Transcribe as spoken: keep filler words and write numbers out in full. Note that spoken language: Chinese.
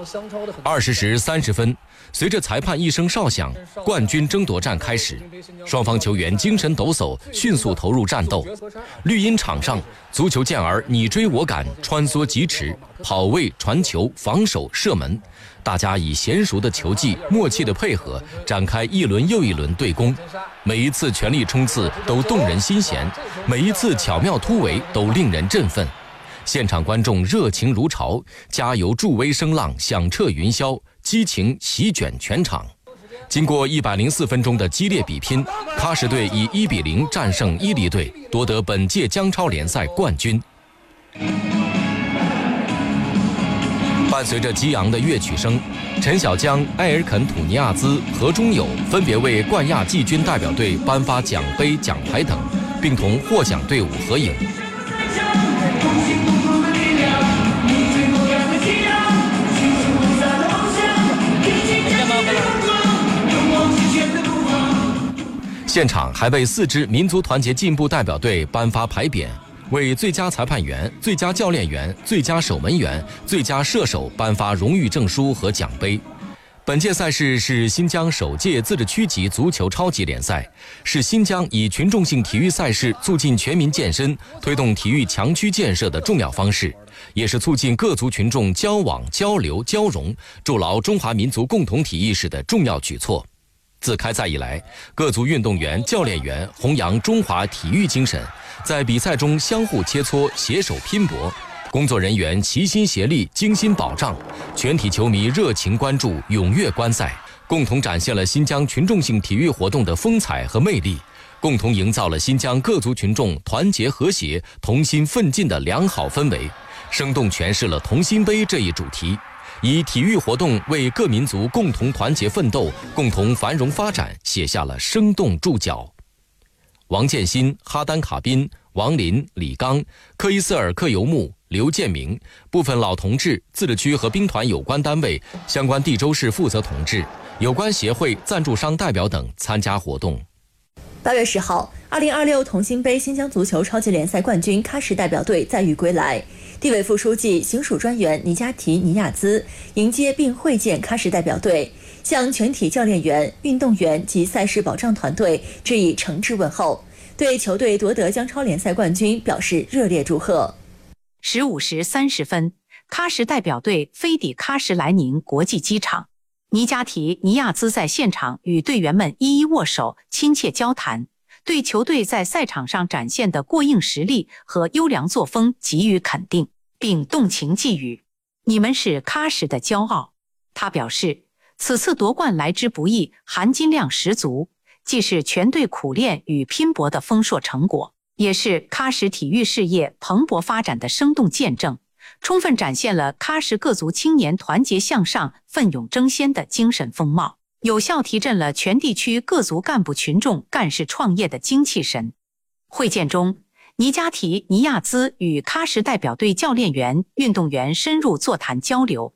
二十时三十分，随着裁判一声哨响，冠军争夺战开始。双方球员精神抖擞，迅速投入战斗。绿茵场上，足球健儿你追我赶，穿梭疾驰，跑位、传球、防守、射门。大家以娴熟的球技、默契的配合，展开一轮又一轮对攻。每一次全力冲刺都动人心弦，每一次巧妙突围都令人振奋。现场观众热情如潮，加油助威声浪响彻云霄，激情席卷全场。经过一百零四分钟的激烈比拼，喀什队以一比零战胜伊犁队，夺得本届江超联赛冠军。伴随着激昂的乐曲声，陈小江、埃尔肯土尼亚兹、何中友分别为冠亚季军代表队颁发奖杯、奖牌等，并同获奖队伍合影。现场还为四支民族团结进步代表队颁发牌匾，为最佳裁判员、最佳教练员、最佳守门员、最佳射手颁发荣誉证书和奖杯。本届赛事是新疆首届自治区级足球超级联赛，是新疆以群众性体育赛事促进全民健身、推动体育强区建设的重要方式，也是促进各族群众交往、交流、交融，筑牢中华民族共同体意识的重要举措。自开赛以来，各族运动员、教练员弘扬中华体育精神，在比赛中相互切磋、携手拼搏，工作人员齐心协力、精心保障，全体球迷热情关注、踊跃观赛，共同展现了新疆群众性体育活动的风采和魅力，共同营造了新疆各族群众团结和谐、同心奋进的良好氛围，生动诠释了同心杯这一主题。以体育活动为各民族共同团结奋斗、共同繁荣发展写下了生动注脚。王建新、哈丹卡宾、王林、李刚、克伊斯尔克尤木、刘建明、部分老同志、自治区和兵团有关单位、相关地州市负责同志、有关协会、赞助商代表等参加活动。 八月十号，二零二六同心杯新疆足球超级联赛冠军喀什代表队载誉归来。地委副书记、行署专员尼加提尼亚兹迎接并会见喀什代表队，向全体教练员、运动员及赛事保障团队致以诚挚问候，对球队夺得江超联赛冠军表示热烈祝贺。 十五时三十分，喀什代表队飞抵喀什莱宁国际机场，尼加提尼亚兹在现场与队员们一一握手，亲切交谈，对球队在赛场上展现的过硬实力和优良作风给予肯定，并动情寄语：“你们是喀什的骄傲。”他表示，此次夺冠来之不易，含金量十足，既是全队苦练与拼搏的丰硕成果，也是喀什体育事业蓬勃发展的生动见证，充分展现了喀什各族青年团结向上、奋勇争先的精神风貌，有效提振了全地区各族干部群众干事创业的精气神。会见中，尼加提尼亚兹与喀什代表队教练员、运动员深入座谈交流，